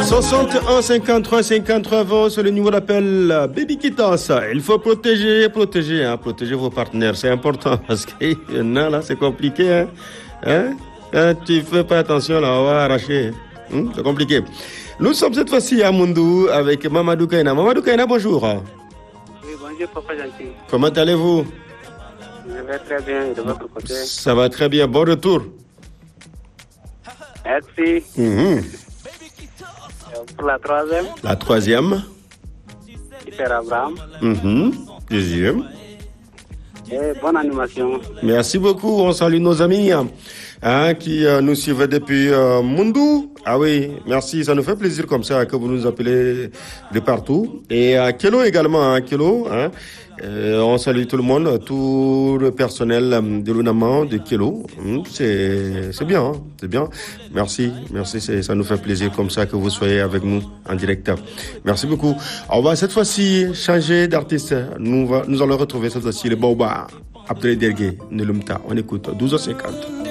61 53 53 20, c'est le numéro d'appel Baby Quittance. Il faut protéger vos partenaires, c'est important parce que non, là c'est compliqué. Quand tu fais pas attention, là on va arracher. C'est compliqué. Nous sommes cette fois-ci à Moundou avec Mamadou Kaina. Mamadou Kaina, bonjour. Oui, bonjour Papa Gentil. Comment allez-vous? Je vais très bien, de votre côté. Ça va très bien, bon retour. Merci. Pour la troisième. La troisième. Hyper Abraham. Deuxième. Et bonne animation. Merci beaucoup. On salue nos amis qui nous suivent depuis Moundou. Ah oui, merci. Ça nous fait plaisir comme ça que vous nous appelez de partout. Et à Kelo également. Kelo, on salue tout le monde, tout le personnel de l'UNAMA, de Kelo. C'est bien, c'est bien. Merci, ça nous fait plaisir comme ça que vous soyez avec nous en direct. Merci beaucoup. On va cette fois-ci changer d'artiste. Nous allons retrouver cette fois-ci le Baoba, Abdel Dergué, Nelumta. On écoute 12h50.